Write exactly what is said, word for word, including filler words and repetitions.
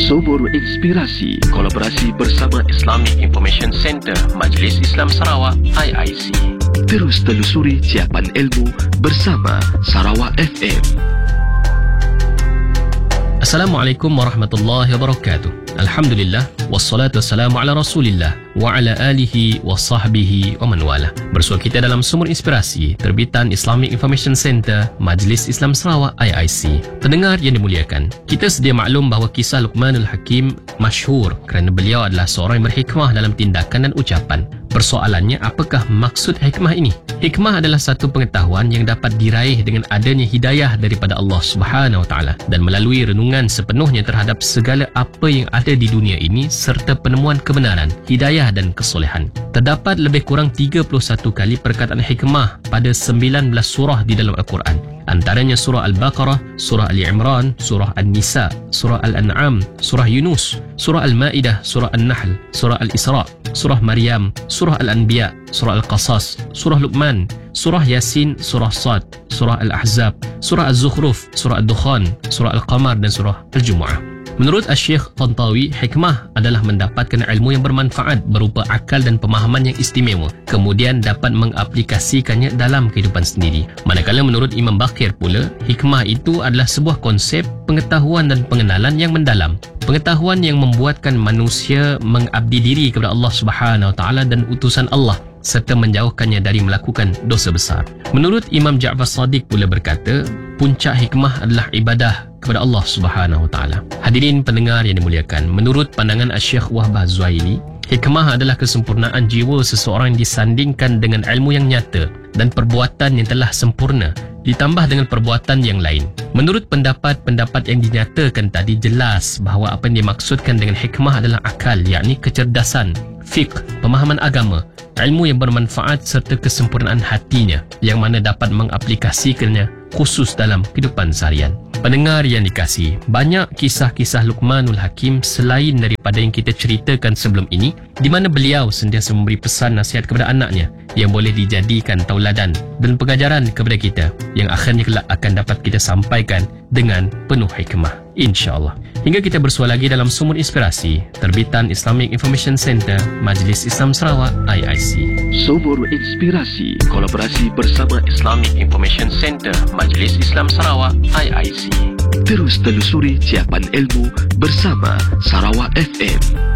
Sumur Inspirasi, kolaborasi bersama Islamic Information Center Majlis Islam Sarawak I I C. Terus telusuri siapan ilmu bersama Sarawak F M. Assalamualaikum warahmatullahi wabarakatuh. Alhamdulillah, wassalatu wassalamu ala rasulillah wa ala alihi wa sahbihi wa man wala. Bersua kita dalam Sumur Inspirasi, terbitan Islamic Information Center Majlis Islam Sarawak I I C. Pendengar yang dimuliakan, kita sedia maklum bahawa kisah Luqmanul Hakim masyhur kerana beliau adalah seorang yang berhikmah dalam tindakan dan ucapan. Persoalannya, apakah maksud hikmah ini? Hikmah adalah satu pengetahuan yang dapat diraih dengan adanya hidayah daripada Allah Subhanahu Wa Taala dan melalui renungan sepenuhnya terhadap segala apa yang ada di dunia ini serta penemuan kebenaran, hidayah dan kesolehan. Terdapat lebih kurang tiga puluh satu kali perkataan hikmah pada sembilan belas surah di dalam Al-Quran. Antaranya surah Al-Baqarah, surah Ali Imran, surah An-Nisa, surah Al-An'am, surah Yunus, surah Al-Ma'idah, surah An-Nahl, surah Al-Isra, surah Maryam, surah Al-Anbiya, surah Al-Qasas, surah Luqman, surah Yasin, surah Sad, surah Al-Ahzab, surah Az-Zukhruf, surah Ad-Dukhan, surah Al-Qamar dan surah Al-Jumu'ah. Menurut Asy-Syaikh Tantawi, hikmah adalah mendapatkan ilmu yang bermanfaat berupa akal dan pemahaman yang istimewa, kemudian dapat mengaplikasikannya dalam kehidupan sendiri. Manakala menurut Imam Baqir pula, hikmah itu adalah sebuah konsep pengetahuan dan pengenalan yang mendalam. Pengetahuan yang membuatkan manusia mengabdi diri kepada Allah Subhanahu Wa Taala dan utusan Allah serta menjauhkannya dari melakukan dosa besar. Menurut Imam Ja'far Shadiq pula berkata, puncak hikmah adalah ibadah kepada Allah Subhanahu Wa Taala. Hadirin pendengar yang dimuliakan, menurut pandangan Asy-Syaikh Wahbah Zuhaili, hikmah adalah kesempurnaan jiwa seseorang yang disandingkan dengan ilmu yang nyata dan perbuatan yang telah sempurna ditambah dengan perbuatan yang lain. Menurut pendapat-pendapat yang dinyatakan tadi, jelas bahawa apa yang dimaksudkan dengan hikmah adalah akal, yakni kecerdasan, fiqh, pemahaman agama, ilmu yang bermanfaat serta kesempurnaan hatinya yang mana dapat mengaplikasikannya khusus dalam kehidupan seharian. Pendengar yang dikasihi, banyak kisah-kisah Luqmanul Hakim selain daripada yang kita ceritakan sebelum ini, di mana beliau sentiasa memberi pesan nasihat kepada anaknya yang boleh dijadikan tauladan dan pengajaran kepada kita yang akhirnya kelak akan dapat kita sampaikan dengan penuh hikmah, insya-Allah. Hingga kita bersua lagi dalam Sumur Inspirasi, terbitan Islamic Information Center Majlis Islam Sarawak I I C. Sumur Inspirasi, kolaborasi bersama Islamic Information Center Majlis Islam Sarawak I I C. Terus telusuri siapan ilmu bersama Sarawak F M.